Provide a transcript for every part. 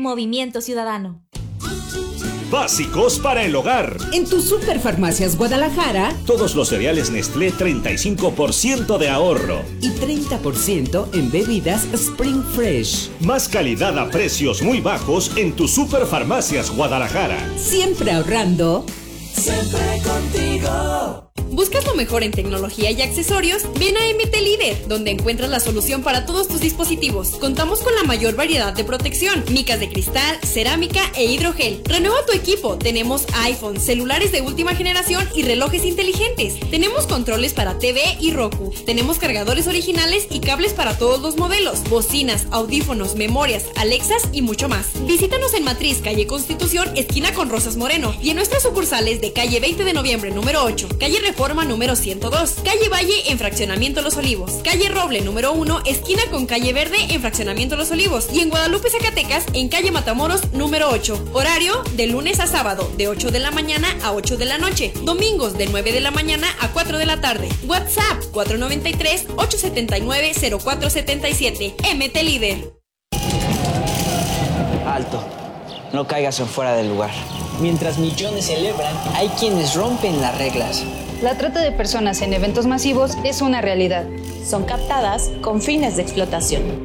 Movimiento Ciudadano. Básicos para el hogar. En tu Superfarmacias Guadalajara, todos los cereales Nestlé 35% de ahorro. Y 30% en bebidas Spring Fresh. Más calidad a precios muy bajos en tu Superfarmacias Guadalajara. Siempre ahorrando. Siempre contigo. ¿Buscas lo mejor en tecnología y accesorios? Ven a MT Líder, donde encuentras la solución para todos tus dispositivos. Contamos con la mayor variedad de protección, micas de cristal, cerámica e hidrogel. Renueva tu equipo. Tenemos iPhone, celulares de última generación y relojes inteligentes. Tenemos controles para TV y Roku. Tenemos cargadores originales y cables para todos los modelos, bocinas, audífonos, memorias, Alexas y mucho más. Visítanos en Matriz, calle Constitución, esquina con Rosas Moreno, y en nuestras sucursales de calle 20 de noviembre número 8, calle Reforma número 102, calle Valle en Fraccionamiento Los Olivos, calle Roble número 1, esquina con calle Verde en Fraccionamiento Los Olivos, y en Guadalupe, Zacatecas, en calle Matamoros número 8. Horario de lunes a sábado de 8 de la mañana a 8 de la noche, domingos de 9 de la mañana a 4 de la tarde. WhatsApp 493-879-0477. MT Líder. Alto, no caigas en fuera del lugar. Mientras millones celebran, hay quienes rompen las reglas. La trata de personas en eventos masivos es una realidad. Son captadas con fines de explotación.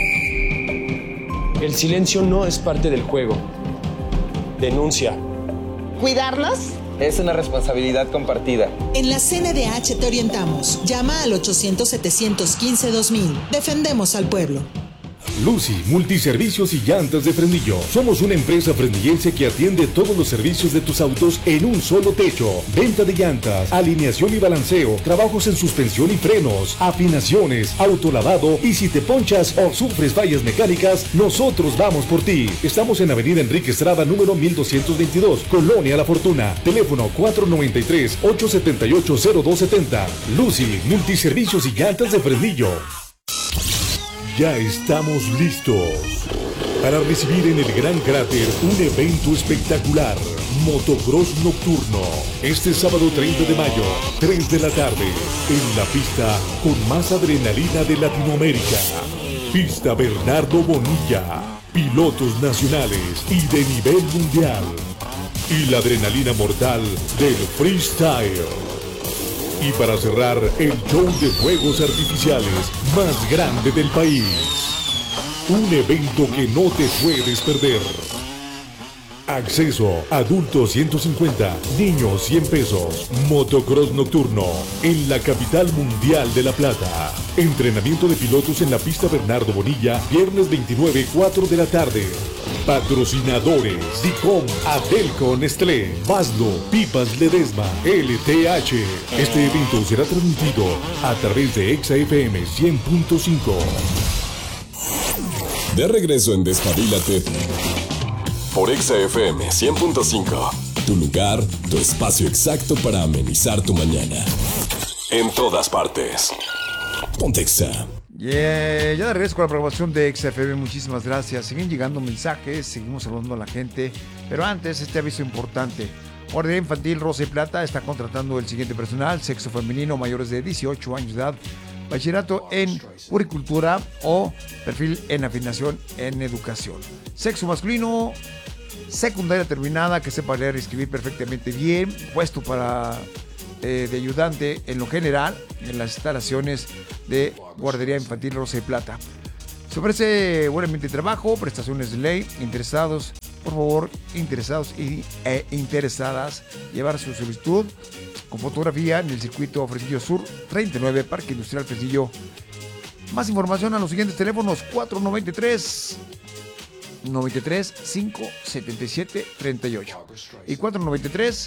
El silencio no es parte del juego. Denuncia. ¿Cuidarnos? Es una responsabilidad compartida. En la CNDH te orientamos. Llama al 800-715-2000. Defendemos al pueblo. Lucy, multiservicios y llantas de Fresnillo. Somos una empresa fresnillense que atiende todos los servicios de tus autos en un solo techo. Venta de llantas, alineación y balanceo, trabajos en suspensión y frenos, afinaciones, autolavado, y si te ponchas o sufres fallas mecánicas, nosotros vamos por ti. Estamos en Avenida Enrique Estrada, número 1222, Colonia La Fortuna. Teléfono 493-878-0270. Lucy, multiservicios y llantas de Fresnillo. Ya estamos listos para recibir en el Gran Cráter un evento espectacular, Motocross Nocturno, este sábado 30 de mayo, 3 de la tarde, en la pista con más adrenalina de Latinoamérica. Pista Bernardo Bonilla, pilotos nacionales y de nivel mundial. Y la adrenalina mortal del freestyle. Y para cerrar, el show de fuegos artificiales más grande del país. Un evento que no te puedes perder. Acceso, adultos 150, niños 100 pesos. Motocross nocturno, en la capital mundial de La Plata. Entrenamiento de pilotos en la pista Bernardo Bonilla, viernes 29, 4 de la tarde. Patrocinadores: Dicom, Adelco, Nestlé, Baslo, Pipas Ledesma, LTH. Este evento será transmitido a través de Exa FM 100.5. De regreso en Despabilate por Exa FM 100.5. Tu lugar, tu espacio exacto para amenizar tu mañana. En todas partes. Ponte Exa. Yeah, ya de regreso con la programación de XFM, muchísimas gracias. Siguen llegando mensajes, seguimos saludando a la gente. Pero antes, este aviso importante. Guardería Infantil Rosa y Plata está contratando el siguiente personal: sexo femenino, mayores de 18 años de edad, bachillerato en puricultura o perfil en afinación en educación. Sexo masculino, secundaria terminada, que sepa leer y escribir perfectamente bien, puesto para de ayudante en lo general en las instalaciones de Guardería Infantil Rosa y Plata. Se ofrece buenamente trabajo, prestaciones de ley. Interesados, por favor, interesados e interesadas, llevar su solicitud con fotografía en el circuito Fresnillo Sur 39, Parque Industrial Fresnillo. Más información a los siguientes teléfonos: 493 577 38 y 493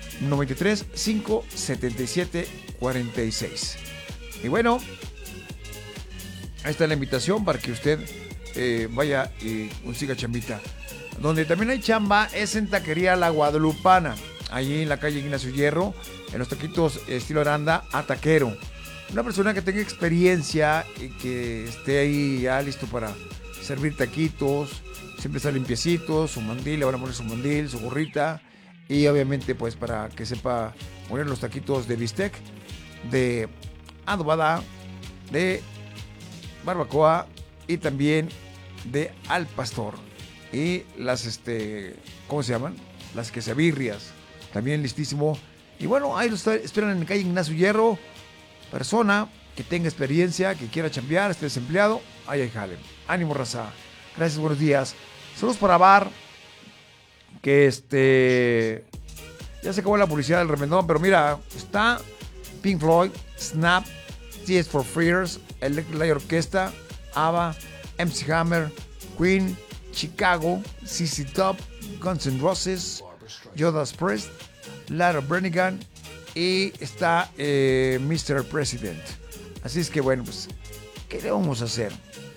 577 46. Y bueno, ahí está la invitación para que usted vaya y consiga chambita. Donde también hay chamba es en Taquería La Guadalupana, allí en la calle Ignacio Hierro, en los taquitos estilo Aranda a taquero. Una persona que tenga experiencia y que esté ahí ya listo para servir taquitos, siempre está limpiecitos, su mandil, le van a poner su mandil, su gorrita, y obviamente pues para que sepa poner los taquitos de bistec, de adobada, de barbacoa y también de al pastor. y las, ¿cómo se llaman? Las quesabirrias, también listísimo. Y bueno, ahí los esperan en la calle Ignacio Hierro. Persona que tenga experiencia, que quiera chambear, esté desempleado, ahí jalen. Ánimo, raza. Gracias, buenos días. Saludos para Bar, que ya se acabó la publicidad del remendón, pero mira, está Pink Floyd, Snap, Tears for Fears, Electric Light Orchestra, ABBA, MC Hammer, Queen, Chicago, ZZ Top, Guns N' Roses, Judas Priest, Lara Branigan y está Mr. President. Así es que bueno, pues, ¿qué le vamos a hacer?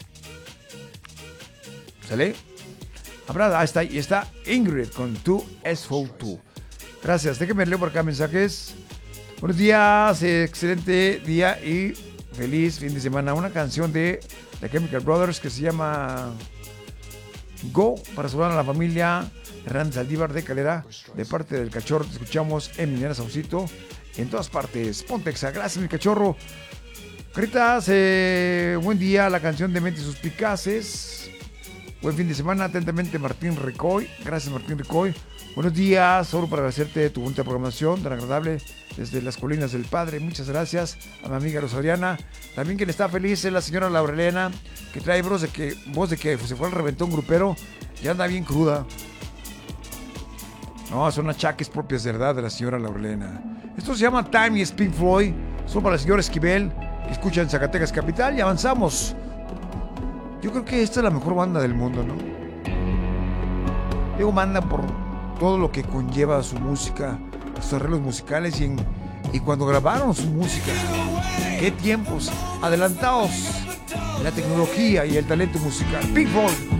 ¿Sale? Ahí está, y está Ingrid con 2SO2. Gracias, déjenme leer por acá mensajes. Buenos días, excelente día y feliz fin de semana. Una canción de The Chemical Brothers que se llama Go, para saludar a la familia Hernández Aldívar de Calera, de parte del Cachorro. Te escuchamos en Minera Saucito, en todas partes. Pontexa, gracias mi Cachorro. Caritas, buen día, la canción de Mentes Suspicaces. Buen fin de semana, atentamente Martín Ricoy. Gracias Martín Ricoy. Buenos días, solo para agradecerte tu bonita programación tan agradable desde las colinas del Padre. Muchas gracias a mi amiga Rosariana. También quien está feliz es la señora Laurelena, que trae voz de que se fue al reventón grupero y anda bien cruda. No, son achaques propias de verdad de la señora Laurelena. Esto se llama Time y Pink Floyd. Son para el señor Esquivel, que escucha en Zacatecas Capital, y avanzamos. Yo creo que esta es la mejor banda del mundo, ¿no? Digo banda por todo lo que conlleva su música, sus arreglos musicales y cuando grabaron su música. ¡Qué tiempos! Adelantados en la tecnología y el talento musical. Pink Floyd.